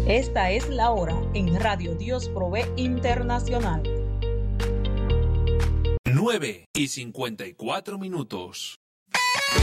Esta es la hora en Radio Dios Provee Internacional. 9:54.